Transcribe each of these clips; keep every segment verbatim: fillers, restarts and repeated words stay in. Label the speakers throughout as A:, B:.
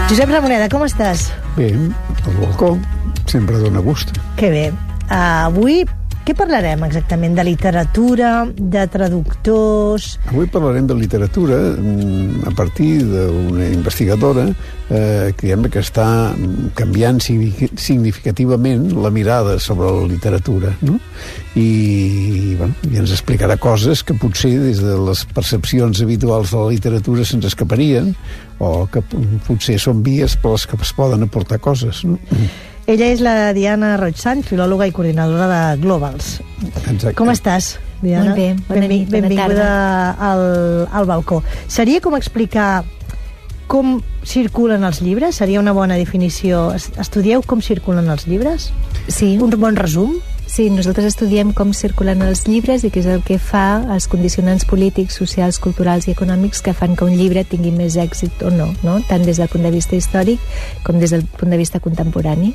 A: Josep Ramoneda, com estàs?
B: Bé, al balcó, sempre dona gust.
A: Que bé. Uh, avui, què parlarem exactament? De literatura, de traductors...
B: Avui parlarem de literatura a partir d'una investigadora eh, que, que està canviant significativament la mirada sobre la literatura, no? I, bueno, i ens explicarà coses que potser des de les percepcions habituals de la literatura se'ns escaparien, o que potser són vies per les que es poden aportar coses, no?
A: Ella és la Diana Roig-Sant, filòloga i coordinadora de Globals.
B: Exacte.
A: Com estàs, Diana?
C: Molt bé, bona nit, bona
A: Benvinguda al, al balcó. Seria com explicar com circulen els llibres? Seria una bona definició. Estudieu com circulen els llibres?
C: Sí.
A: Un bon resum?
C: Sí, nosaltres estudiem com circulen els llibres i què és el que fa els condicionants polítics, socials, culturals i econòmics que fan que un llibre tingui més èxit o no, no? Tant des del punt de vista històric com des del punt de vista contemporani.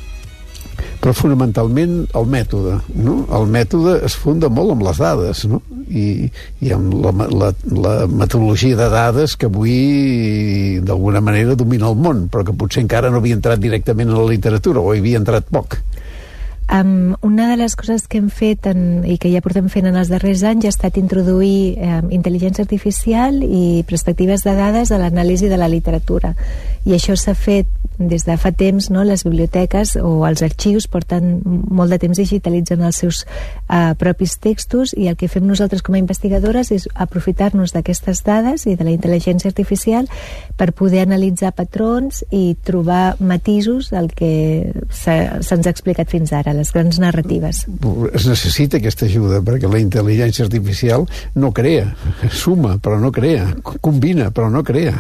B: Però fonamentalment el mètode, no? El mètode es funda molt amb les dades, no? I, i amb la, la, la metodologia de dades que avui d'alguna manera domina el món, però que potser encara no havia entrat directament a la literatura, o hi havia entrat poc.
C: Um, una de les coses que hem fet en, i que ja portem fent en els darrers anys ha estat introduir um, intel·ligència artificial i perspectives de dades a l'anàlisi de la literatura, i això s'ha fet des de fa temps, no? Les biblioteques o els arxius porten molt de temps digitalitzant els seus uh, propis textos, i el que fem nosaltres com a investigadores és aprofitar-nos d'aquestes dades i de la intel·ligència artificial per poder analitzar patrons i trobar matisos al que se'ns ha explicat fins ara, les grans narratives.
B: Es necessita aquesta ajuda, perquè la intel·ligència artificial no crea, suma però no crea, combina però no crea.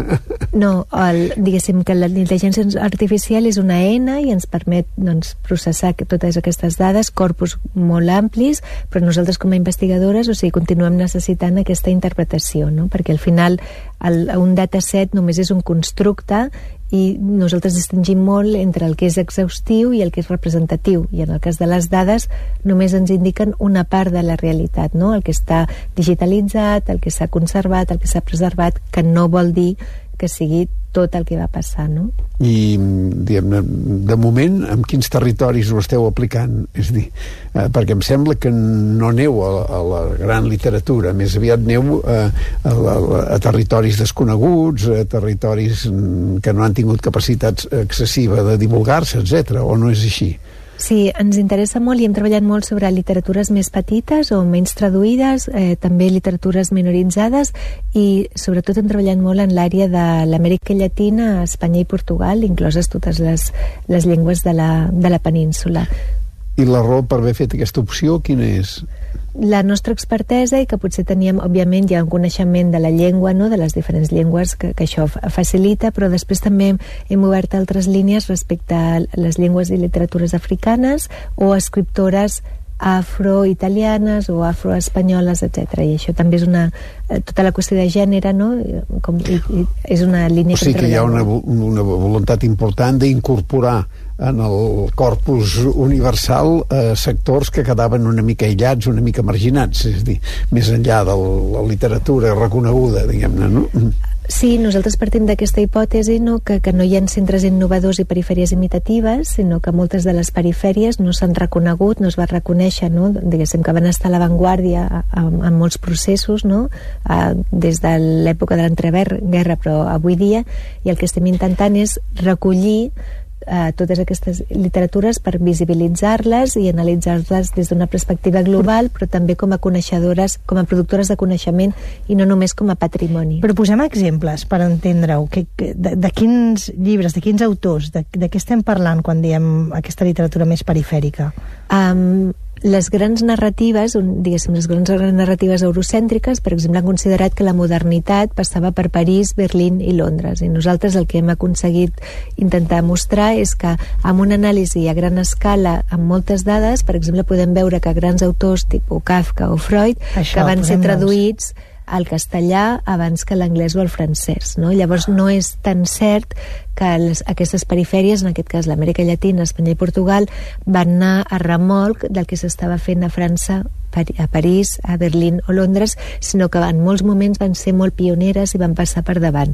C: No, el, diguéssim que la intel·ligència artificial és una eina i ens permet, doncs, processar totes aquestes dades, corpus molt amplis, però nosaltres com a investigadores, o sigui, continuem necessitant aquesta interpretació, no? Perquè al final el, un dataset només és un constructe i nosaltres distingim molt entre el que és exhaustiu i el que és representatiu, i en el cas de les dades només ens indiquen una part de la realitat, no? El que està digitalitzat, el que s'ha conservat, el que s'ha preservat, que no vol dir que sigui tot el que va passar, no?
B: I, diguem-ne, de moment, en quins territoris ho esteu aplicant? És a dir, eh, perquè em sembla que no aneu a, a la gran literatura, més aviat aneu a, a, a, a territoris desconeguts, a territoris que no han tingut capacitat excessiva de divulgar-se, etcètera, o no és així?
C: Sí, ens interessa molt i hem treballat molt sobre literatures més petites o menys traduïdes, eh, també literatures minoritzades, i sobretot hem treballat molt en l'àrea de l'Amèrica Llatina, Espanya i Portugal, incloses totes les, les llengües de la, de la península.
B: I la raó per haver fet aquesta opció, quina és?
C: La nostra expertesa, i que potser teníem, òbviament, ja un coneixement de la llengua, no? De les diferents llengües, que, que això facilita, però després també hem, hem obert altres línies respecte a les llengües i literatures africanes o escriptores afroitalianes o afroespanyoles, etcètera. I això també és una... tota la qüestió de gènere, no? Com, i, i és una línia...
B: O sigui que hi ha una, una voluntat important d'incorporar en el corpus universal eh, sectors que quedaven una mica aïllats, una mica marginats, és a dir, més enllà de la literatura reconeguda, diguem-ne, no?
C: Sí, nosaltres partim d'aquesta hipòtesi, no? que, que no hi ha centres innovadors i perifèries imitatives, sinó que moltes de les perifèries no s'han reconegut, no es va reconèixer, no? Diguéssim que van estar a l'avantguàrdia en, en molts processos, no? A, des de l'època de l'entreguerra, però avui dia, i el que estem intentant és recollir Uh, totes aquestes literatures per visibilitzar-les i analitzar-les des d'una perspectiva global, però també com a coneixedores, com a productores de coneixement, i no només com a patrimoni.
A: Però posem exemples per entendre-ho. Que, que, de, de quins llibres, de quins autors, de, de què estem parlant quan diem aquesta literatura més perifèrica?
C: Um, les grans narratives, diguéssim, les grans narratives eurocèntriques, per exemple, han considerat que la modernitat passava per París, Berlín i Londres, i nosaltres el que hem aconseguit intentar mostrar és que amb una anàlisi a gran escala, amb moltes dades, per exemple, podem veure que grans autors tipus Kafka o Freud, Això, que van ser traduïts al castellà abans que l'anglès o el francès, no? Llavors no és tan cert que les, aquestes perifèries, en aquest cas l'Amèrica Llatina, Espanya i Portugal, van anar a remolc del que s'estava fent a França, a París, a Berlín o Londres, sinó que en molts moments van ser molt pioneres i van passar per davant.